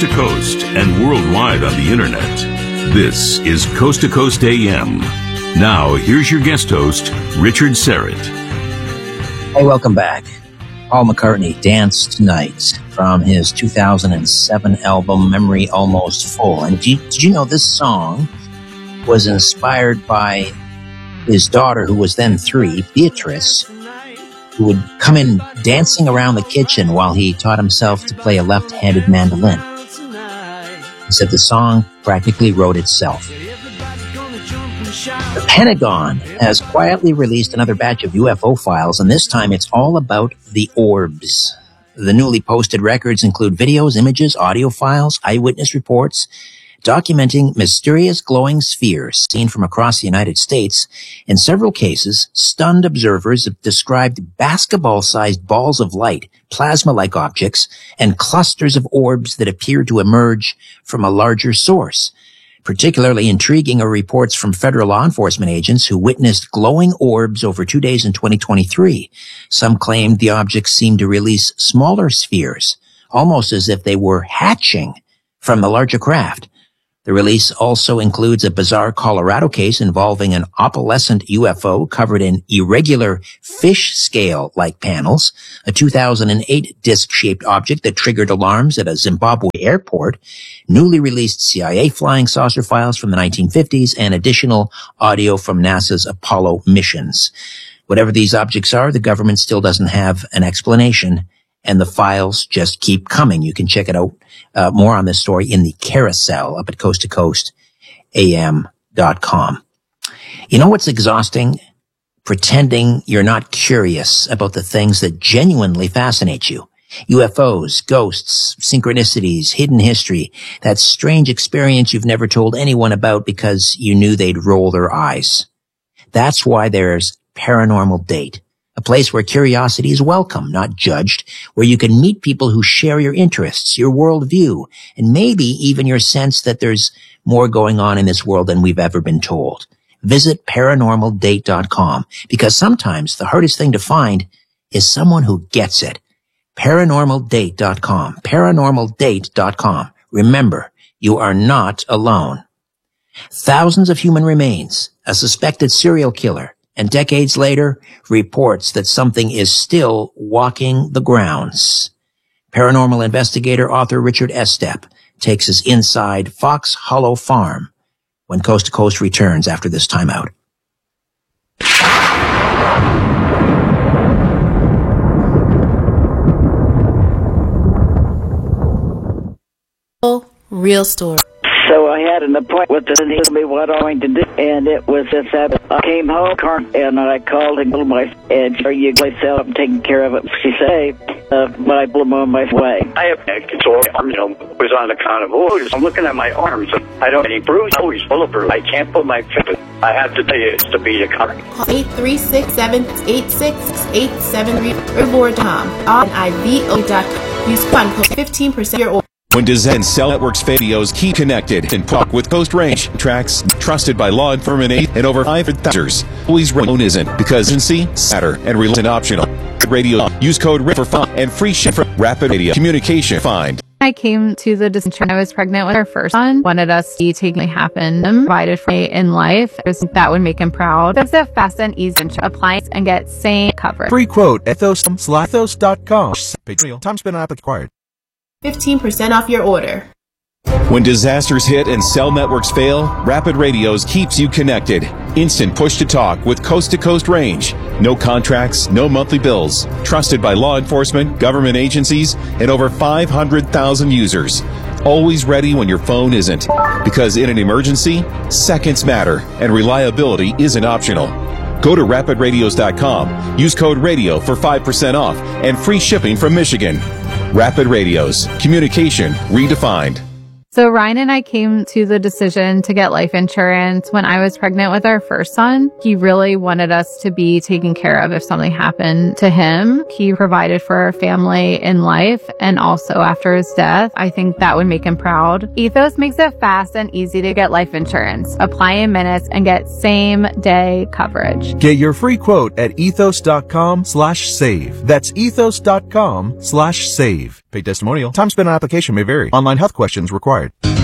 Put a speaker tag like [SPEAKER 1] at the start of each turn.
[SPEAKER 1] to coast and worldwide on the internet. This is Coast to Coast AM. Now, here's your guest host, Richard Syrett.
[SPEAKER 2] Hey, welcome back. Paul McCartney, Dance Tonight, from his 2007 album, Memory Almost Full. And did you know this song was inspired by his daughter, who was then 3, Beatrice, who would come in dancing around the kitchen while he taught himself to play a left-handed mandolin. He said the song practically wrote itself. The Pentagon has quietly released another batch of UFO files, and this time it's all about the orbs. The newly posted records include videos, images, audio files, eyewitness reports, documenting mysterious glowing spheres seen from across the United States. In several cases, stunned observers have described basketball-sized balls of light, plasma-like objects, and clusters of orbs that appear to emerge from a larger source. Particularly intriguing are reports from federal law enforcement agents who witnessed glowing orbs over 2 days in 2023. Some claimed the objects seemed to release smaller spheres, almost as if they were hatching from the larger craft. The release also includes a bizarre Colorado case involving an opalescent UFO covered in irregular fish scale-like panels, a 2008 disc-shaped object that triggered alarms at a Zimbabwe airport, newly released CIA flying saucer files from the 1950s, and additional audio from NASA's Apollo missions. Whatever these objects are, the government still doesn't have an explanation, and the files just keep coming. You can check it out more on this story in the carousel up at coasttocoastam.com. You know what's exhausting? Pretending you're not curious about the things that genuinely fascinate you. UFOs, ghosts, synchronicities, hidden history, that strange experience you've never told anyone about because you knew they'd roll their eyes. That's why there's Paranormal Date. A place where curiosity is welcome, not judged, where you can meet people who share your interests, your worldview, and maybe even your sense that there's more going on in this world than we've ever been told. Visit paranormaldate.com, because sometimes the hardest thing to find is someone who gets it. Paranormaldate.com, paranormaldate.com. Remember, you are not alone. Thousands of human remains, a suspected serial killer, and decades later, reports that something is still walking the grounds. Paranormal investigator author Richard Estep takes us inside Fox Hollow Farm when Coast to Coast returns after this timeout.
[SPEAKER 3] Real story.
[SPEAKER 4] So I had an appointment with the and he told me what I'm going to do, and it was this. I came home, and I called and told my and you play cell, I'm taking care of it. She said, but I blew on my way.
[SPEAKER 5] I have sore arms, was on account of wounds. I'm looking at my arms. I don't have any bruise, always full of bruise. I can't put my foot. I have to tell you, it's to be the car.
[SPEAKER 3] 836-786-873 or more.com. On IVO.com. Use coupon code 15% your order.
[SPEAKER 6] When Design Cell Networks videos keep connected and talk with Coast Range tracks trusted by law enforcement and over 500 users. Always known isn't because agency, matter, and real optional. Radio. Use code RIP for fun and free ship for Rapid Radio Communication Find.
[SPEAKER 7] I came to the decision I was pregnant with our first son. Wanted us to take me happen provided for me in life. That would make him proud. That's a fast and easy appliance and get same coverage.
[SPEAKER 8] Free quote at ethos.com. Time spent on application required.
[SPEAKER 3] 15% off your order.
[SPEAKER 6] When disasters hit and cell networks fail, Rapid Radios keeps you connected. Instant push-to-talk with coast-to-coast range. No contracts, no monthly bills. Trusted by law enforcement, government agencies, and over 500,000 users. Always ready when your phone isn't. Because in an emergency, seconds matter, and reliability isn't optional. Go to rapidradios.com. Use code RADIO for 5% off and free shipping from Michigan. Rapid Radios. Communication redefined.
[SPEAKER 7] So Ryan and I came to the decision to get life insurance when I was pregnant with our first son. He really wanted us to be taken care of if something happened to him. He provided for our family in life and also after his death. I think that would make him proud. Ethos makes it fast and easy to get life insurance. Apply in minutes and get same day coverage.
[SPEAKER 8] Get your free quote at ethos.com/save. That's ethos.com/save. Paid testimonial. Time spent on application may vary. Online health questions required.